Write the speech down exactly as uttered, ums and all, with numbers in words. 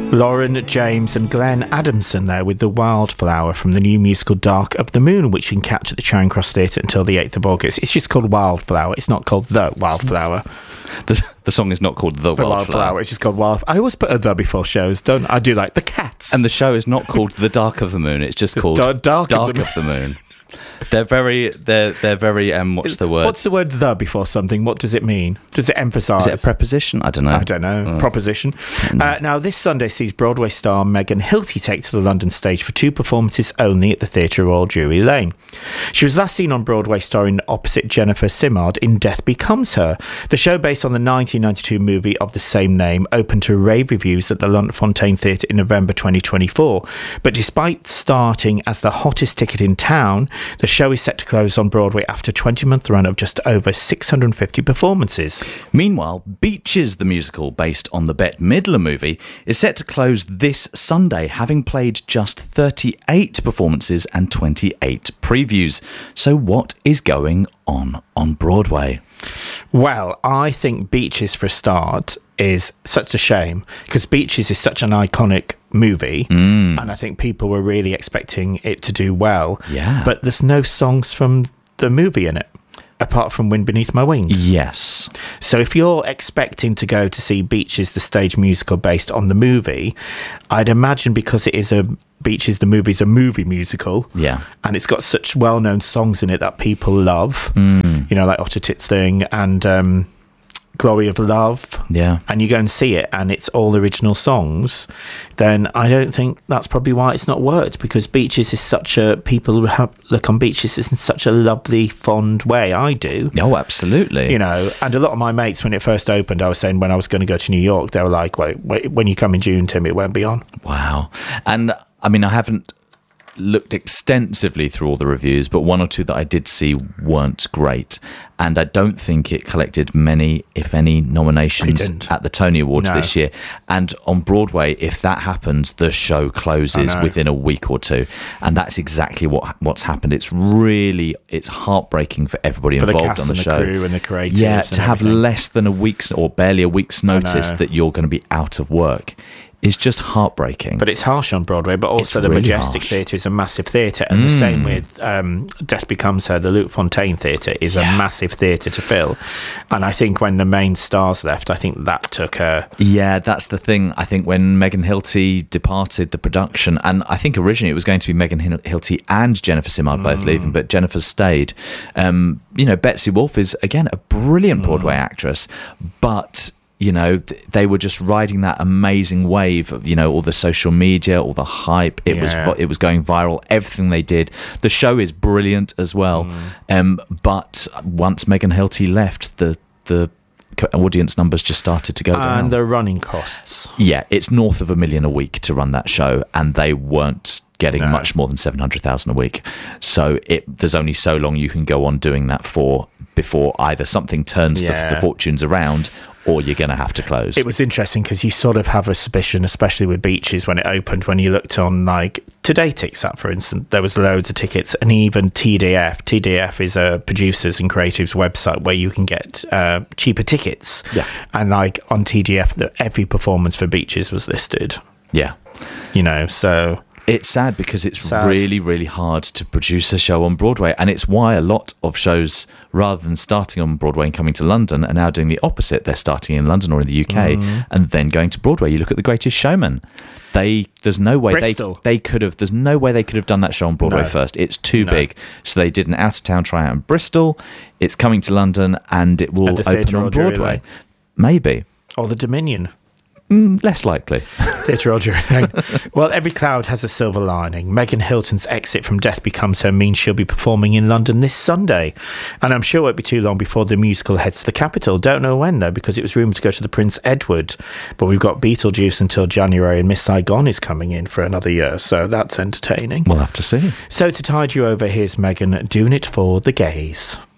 Lauren James and Glenn Adamson there with The Wildflower from the new musical Dark of the Moon, which you can catch at the Charing Cross Theatre until the eighth of August. It's just called Wildflower. It's not called The Wildflower. The, the song is not called The, the Wildflower. Wildflower. It's just called Wildflower. I always put a The before shows, don't I? I do like The Cats. And the show is not called The Dark of the Moon. It's just called Da- Dark, Dark of, the of the Moon. They're very, they're, they're very, um, what's the word? What's the word The before something? What does it mean? Does it emphasise? Is it a preposition? I don't know. I don't know. Oh. Proposition. Uh, now, this Sunday sees Broadway star Megan Hilty take to the London stage for two performances only at the Theatre Royal Drury Lane. She was last seen on Broadway starring opposite Jennifer Simard in Death Becomes Her. The show, based on the nineteen ninety-two movie of the same name, opened to rave reviews at the London Fontaine Theatre in November twenty twenty-four. But despite starting as the hottest ticket in town, the show is set to close on Broadway after a twenty-month run of just over six hundred fifty performances. Meanwhile, Beaches, the musical based on the Bette Midler movie, is set to close this Sunday, having played just thirty-eight performances and twenty-eight previews. So what is going on on Broadway? Well, I think Beaches, for a start, is such a shame, because Beaches is such an iconic movie, mm. and I think people were really expecting it to do well. Yeah. But there's no songs from the movie in it, apart from Wind Beneath My Wings. Yes. So if you're expecting to go to see Beaches, the stage musical based on the movie, I'd imagine because it is a Beaches, the movie's a movie musical. Yeah. And it's got such well-known songs in it that people love. Mm. You know, like Otter Tits Thing and um, Glory of Love. Yeah. And you go and see it and it's all original songs, then I don't think that's probably why it's not worked, because Beaches is such a, people have, look on Beaches in such a lovely, fond way. I do. Oh, absolutely. You know, and a lot of my mates, when it first opened, I was saying when I was going to go to New York, they were like, wait, wait, when you come in June, Tim, it won't be on. Wow. And I mean, I haven't looked extensively through all the reviews, but one or two that I did see weren't great. And I don't think it collected many, if any, nominations at the Tony Awards No. this year. And on Broadway, if that happens, the show closes within a week or two. And that's exactly what what's happened. It's really, it's heartbreaking for everybody For the involved cast on the and the show. crew and the creatives. Yeah, and to have everything. less than a week's or barely a week's notice know. that you're going to be out of work is just heartbreaking. But it's harsh on Broadway, but also It's the really Majestic harsh. Theatre is a massive theatre, and Mm. the same with um, Death Becomes Her, the Luke Fontaine Theatre is Yeah. a massive theatre to fill. And I think when the main stars left, I think that took a... Yeah, that's the thing. I think when Megan Hilty departed the production, and I think originally it was going to be Megan Hil- Hilty and Jennifer Simard both Mm. leaving, but Jennifer stayed. Um, you know, Betsy Wolfe is, again, a brilliant Broadway Mm. actress, but... You know, th- they were just riding that amazing wave of, you know, all the social media, all the hype. It Yeah. was vi- it was going viral. Everything they did. The show is brilliant as well. Mm. Um, but once Megan Hilty left, the the co- audience numbers just started to go down. And the running costs. Yeah, it's north of a million a week to run that show, and they weren't getting No. much more than seven hundred thousand a week. So it there's only so long you can go on doing that for before either something turns Yeah. the, the fortunes around, or you're going to have to close. It was interesting because you sort of have a suspicion, especially with Beaches when it opened, when you looked on like Today Takes That, for instance, there was loads of tickets, and even T D F. T D F is a producers and creatives website where you can get uh, cheaper tickets. Yeah. And like on T D F, the, every performance for Beaches was listed, Yeah. you know, so... It's sad because it's Sad. really, really hard to produce a show on Broadway. And it's why a lot of shows, rather than starting on Broadway and coming to London, are now doing the opposite. They're starting in London or in the U K Mm. and then going to Broadway. You look at The Greatest Showman. They There's no way they, Bristol. they could have, there's no way they could have done that show on Broadway No. first. It's too No. big. So they did an out-of-town tryout in Bristol. It's coming to London and it will At the open Theatre on Royal Drury Broadway. Lane. Maybe. Or the Dominion. Mm, less likely. Theatre Roger. Well, every cloud has a silver lining. Megan Hilton's exit from Death Becomes Her means she'll be performing in London this Sunday. And I'm sure it won't be too long before the musical heads to the capital. Don't know when, though, because it was rumoured to go to the Prince Edward. But we've got Beetlejuice until January, and Miss Saigon is coming in for another year. So that's entertaining. We'll have to see. So to tide you over, here's Megan doing it for the gays.